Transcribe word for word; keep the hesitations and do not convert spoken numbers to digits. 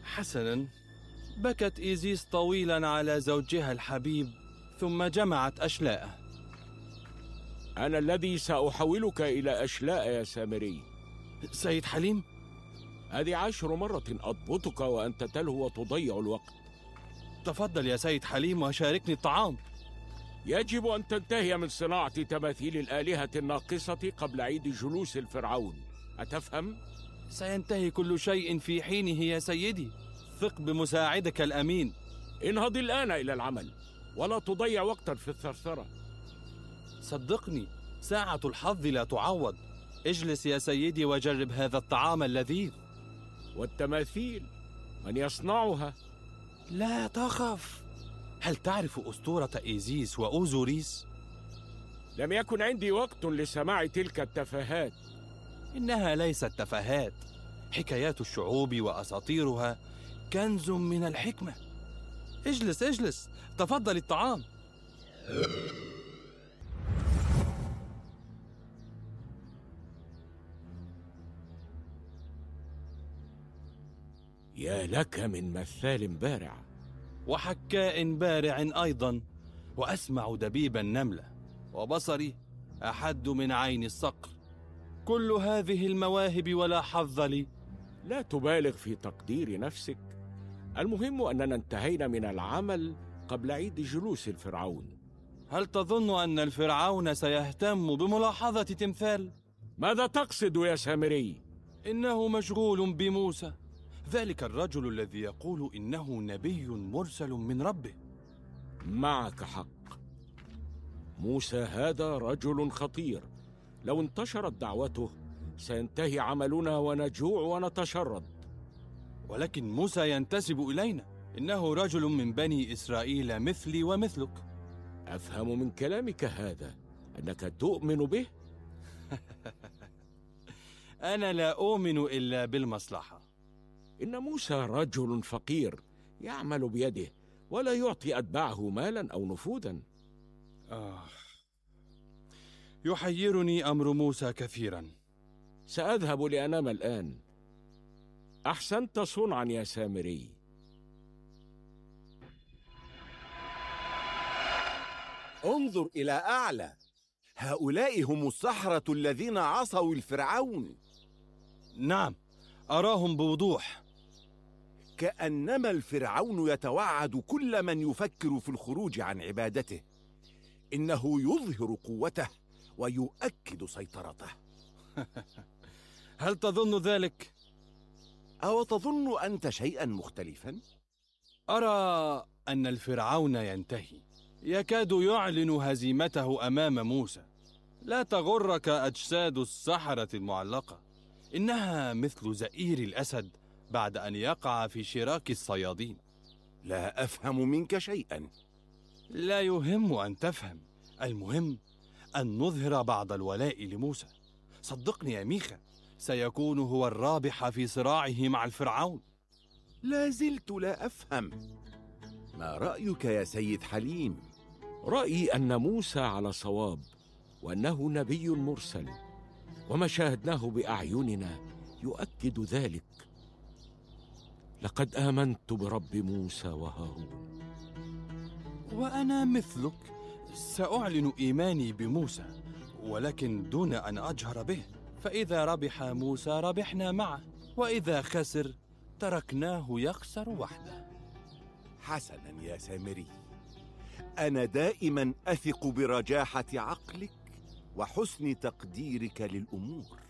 حسناً. بكت إيزيس طويلاً على زوجها الحبيب ثم جمعت أشلاءه. أنا الذي سأحولك إلى أشلاء يا سامري. سيد حليم، هذه عشر مرة أضبطك وأنت تلهو وتضيع الوقت. تفضل يا سيد حليم وشاركني الطعام. يجب أن تنتهي من صناعة تماثيل الآلهة الناقصة قبل عيد جلوس الفرعون، أتفهم؟ سينتهي كل شيء في حينه يا سيدي، ثق بمساعدك الأمين. انهض الآن إلى العمل ولا تضيع وقتا في الثرثرة. صدقني، ساعة الحظ لا تعوض. اجلس يا سيدي وجرب هذا الطعام اللذيذ. والتماثيل من يصنعها؟ لا تخف. هل تعرف أسطورة إيزيس وأوزوريس؟ لم يكن عندي وقت لسماع تلك التفاهات. إنها ليست تفاهات، حكايات الشعوب وأساطيرها كنز من الحكمة. اجلس اجلس، تفضل الطعام. يا لك من مثال بارع وحكاء بارع أيضا، وأسمع دبيب النملة، وبصري أحد من عين الصقر. كل هذه المواهب ولا حظ لي. لا تبالغ في تقدير نفسك. المهم أننا انتهينا من العمل قبل عيد جلوس الفرعون. هل تظن أن الفرعون سيهتم بملاحظة تمثال؟ ماذا تقصد يا سامري؟ إنه مشغول بموسى، ذلك الرجل الذي يقول إنه نبي مرسل من ربه. معك حق، موسى هذا رجل خطير. لو انتشرت دعوته سينتهي عملنا ونجوع ونتشرد. ولكن موسى ينتسب إلينا، إنه رجل من بني إسرائيل مثلي ومثلك. أفهم من كلامك هذا أنك تؤمن به؟ أنا لا أؤمن إلا بالمصلحة. إن موسى رجل فقير يعمل بيده ولا يعطي أتباعه مالا أو نفوذا. آه. يحيرني أمر موسى كثيرا. سأذهب لأنام الآن. أحسنت صنعا يا سامري. انظر إلى أعلى، هؤلاء هم السحرة الذين عصوا الفرعون. نعم، أراهم بوضوح. كأنما الفرعون يتوعد كل من يفكر في الخروج عن عبادته. إنه يظهر قوته ويؤكد سيطرته. هل تظن ذلك؟ أو تظن أنت شيئا مختلفا؟ أرى أن الفرعون ينتهي، يكاد يعلن هزيمته أمام موسى. لا تغرك أجساد السحرة المعلقة، إنها مثل زئير الأسد بعد أن يقع في شراك الصيادين. لا أفهم منك شيئا. لا يهم أن تفهم، المهم أن نظهر بعض الولاء لموسى. صدقني يا ميخا، سيكون هو الرابح في صراعه مع الفرعون. لا زلت لا أفهم. ما رأيك يا سيد حليم؟ رأيي أن موسى على صواب، وأنه نبي مرسل، وما شاهدناه بأعيننا يؤكد ذلك. لقد آمنت برب موسى وهارون. وأنا مثلك سأعلن إيماني بموسى، ولكن دون أن أجهر به. فإذا ربح موسى ربحنا معه، وإذا خسر تركناه يخسر وحده. حسنا يا سامري، أنا دائما أثق برجاحة عقلك وحسن تقديرك للأمور.